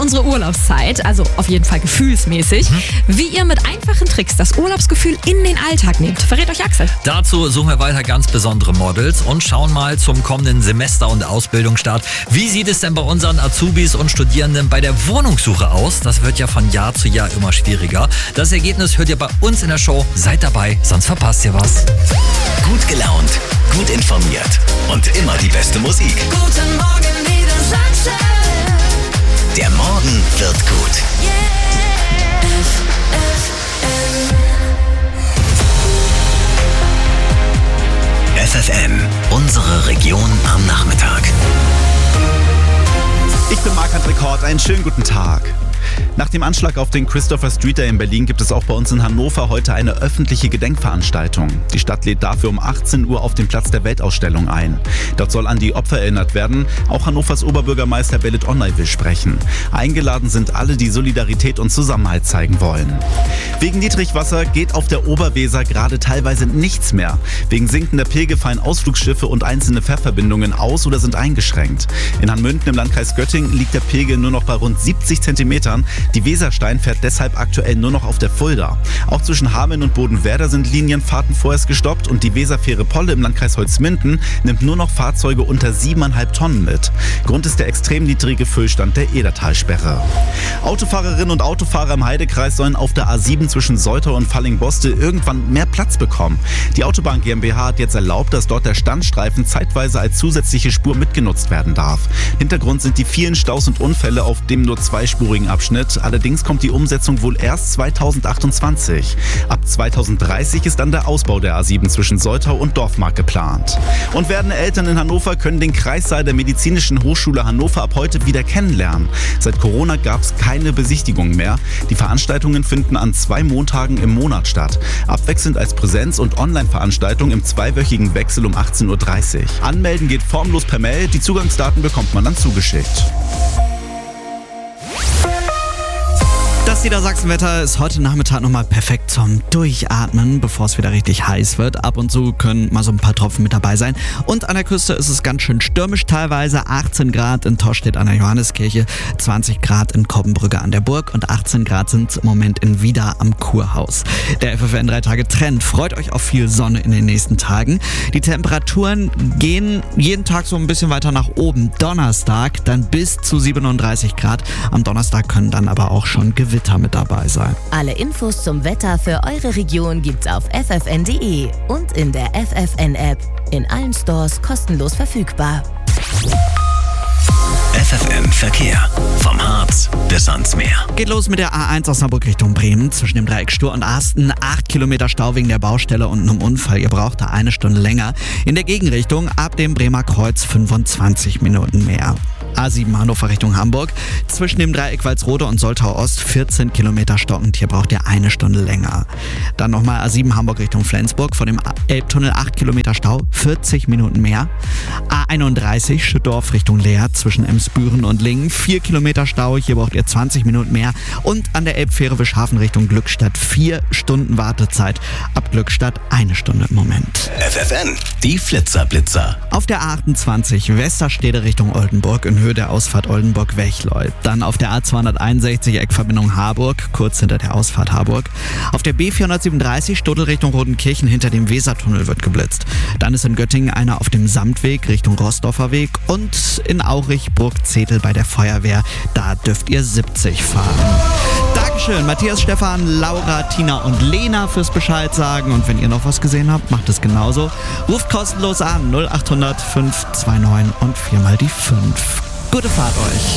unsere Urlaubszeit, also auf jeden Fall gefühlsmäßig. Wie ihr mit einfachen Tricks das Urlaubsgefühl in den Alltag nehmt, verrät euch Axel. Dazu suchen wir weiter ganz besondere Models und schauen mal zum kommenden Semester und Ausbildungsstart. Wie sieht es denn bei unseren Azubis und Studierenden bei der Wohnungssuche aus? Das wird ja von Jahr zu Jahr immer schwieriger. Das Ergebnis hört ihr bei uns in der Show. Seid dabei, sonst verpasst ihr was. Gut gelaunt, gut informiert und immer die beste Musik. Guten Morgen, Niedersachsen. Der Morgen wird gut. FFN, unsere Region am Nachmittag. Ich bin Marc-André Kort, einen schönen guten Tag. Nach dem Anschlag auf den Christopher Street Day in Berlin gibt es auch bei uns in Hannover heute eine öffentliche Gedenkveranstaltung. Die Stadt lädt dafür um 18 Uhr auf den Platz der Weltausstellung ein. Dort soll an die Opfer erinnert werden. Auch Hannovers Oberbürgermeister Belit Onay will sprechen. Eingeladen sind alle, die Solidarität und Zusammenhalt zeigen wollen. Wegen Niedrigwasser geht auf der Oberweser gerade teilweise nichts mehr. Wegen sinkender Pegel fallen Ausflugsschiffe und einzelne Fährverbindungen aus oder sind eingeschränkt. In Hanmünden im Landkreis Göttingen liegt der Pegel nur noch bei rund 70 Zentimetern. Die Weserstein fährt deshalb aktuell nur noch auf der Fulda. Auch zwischen Hameln und Bodenwerder sind Linienfahrten vorerst gestoppt und die Weserfähre Polle im Landkreis Holzminden nimmt nur noch Fahrzeuge unter 7,5 Tonnen mit. Grund ist der extrem niedrige Füllstand der Edertalsperre. Autofahrerinnen und Autofahrer im Heidekreis sollen auf der A7 zwischen Soltau und Fallingbostel irgendwann mehr Platz bekommen. Die Autobahn GmbH hat jetzt erlaubt, dass dort der Standstreifen zeitweise als zusätzliche Spur mitgenutzt werden darf. Hintergrund sind die vielen Staus und Unfälle auf dem nur zweispurigen Abschnitt. Allerdings kommt die Umsetzung wohl erst 2028. Ab 2030 ist dann der Ausbau der A7 zwischen Soltau und Dorfmark geplant. Und werdende Eltern in Hannover können den Kreissaal der Medizinischen Hochschule Hannover ab heute wieder kennenlernen. Seit Corona gab es keine Besichtigung mehr. Die Veranstaltungen finden an 2 Montagen im Monat statt. Abwechselnd als Präsenz- und Online-Veranstaltung im 2-wöchigen Wechsel um 18:30 Uhr. Anmelden geht formlos per Mail. Die Zugangsdaten bekommt man dann zugeschickt. Das Niedersachsenwetter ist heute Nachmittag nochmal perfekt zum Durchatmen, bevor es wieder richtig heiß wird. Ab und zu können mal so ein paar Tropfen mit dabei sein. Und an der Küste ist es ganz schön stürmisch teilweise. 18 Grad in Tostedt an der Johanneskirche, 20 Grad in Kobbenbrügge an der Burg und 18 Grad sind im Moment in Wieder am Kurhaus. Der FFN 3 Tage Trend. Freut euch auf viel Sonne in den nächsten Tagen. Die Temperaturen gehen jeden Tag so ein bisschen weiter nach oben. Donnerstag dann bis zu 37 Grad. Am Donnerstag können dann aber auch schon Gewitter mit dabei sein. Alle Infos zum Wetter für eure Region gibt's auf ffn.de und in der FFN-App. In allen Stores kostenlos verfügbar. FFN Verkehr. Vom Harz bis ans Meer. Geht los mit der A1 Osnabrück Richtung Bremen. Zwischen dem Dreieck Stur und Arsten 8 Kilometer Stau wegen der Baustelle und einem Unfall. Ihr braucht da 1 Stunde länger. In der Gegenrichtung ab dem Bremer Kreuz 25 Minuten mehr. A7 Hannover Richtung Hamburg. Zwischen dem Dreieck Walsrode und Soltau Ost 14 Kilometer stockend. Hier braucht ihr 1 Stunde länger. Dann nochmal A7 Hamburg Richtung Flensburg. Vor dem Elbtunnel 8 Kilometer Stau, 40 Minuten mehr. A31 Schüttorf Richtung Leer zwischen Emsbüren und Lingen. 4 Kilometer Stau, hier braucht ihr 20 Minuten mehr. Und an der Elbfähre Wischhafen Richtung Glückstadt 4 Stunden Wartezeit. Ab Glückstadt 1 Stunde im Moment. FFN, die Flitzer-Blitzer. Auf der A28 Westerstede Richtung Oldenburg in Höhe der Ausfahrt Oldenburg-Wechleu. Dann auf der A261 Eckverbindung Harburg, kurz hinter der Ausfahrt Harburg. Auf der B437 Stoddel Richtung Rodenkirchen hinter dem Wesertunnel wird geblitzt. Dann ist in Göttingen einer auf dem Samtweg Richtung Rossdorfer Weg und in Aurich-Burgzetel bei der Feuerwehr. Da dürft ihr 70 fahren. Dankeschön, Matthias, Stefan, Laura, Tina und Lena fürs Bescheid sagen. Und wenn ihr noch was gesehen habt, macht es genauso. Ruft kostenlos an 0800 529 und 4 mal die 5. Gute Fahrt euch.